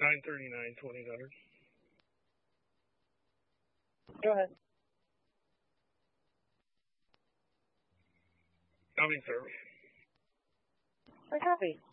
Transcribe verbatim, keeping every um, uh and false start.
nine thirty-nine, twenty hundred. Go ahead. Coming service. I copy.